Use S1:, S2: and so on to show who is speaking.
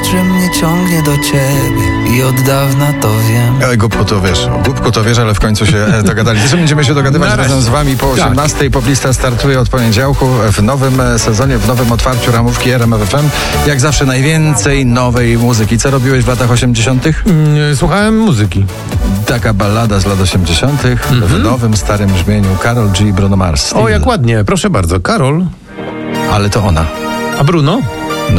S1: że mnie ciągnie do ciebie i od dawna to wiem.
S2: Głupku to wiesz, ale w końcu się dogadali. Zresztą będziemy się dogadywać razem z wami po 18. Poplista startuje od poniedziałku w nowym sezonie, w nowym otwarciu ramówki RMF FM. Jak zawsze najwięcej nowej muzyki. Co robiłeś w latach 80.?
S3: Słuchałem muzyki.
S2: Taka ballada z lat 80. w nowym, starym brzmieniu. Karol G. i Bruno Mars.
S3: O, jak ładnie. Proszę bardzo. Karol.
S2: Ale to ona.
S3: A Bruno?